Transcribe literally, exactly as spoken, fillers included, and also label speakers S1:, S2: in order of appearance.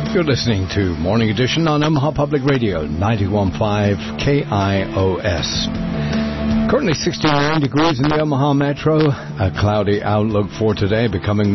S1: You're listening to Morning Edition on Omaha Public Radio, ninety-one point five K I O S. Currently sixty-nine degrees in the Omaha Metro. A cloudy outlook for today, becoming